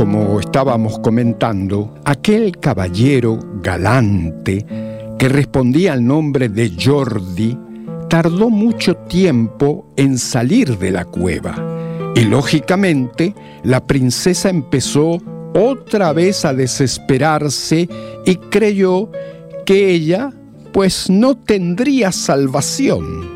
como estábamos comentando, aquel caballero galante que respondía al nombre de Jordi tardó mucho tiempo en salir de la cueva y lógicamente la princesa empezó otra vez a desesperarse y creyó que ella pues no tendría salvación.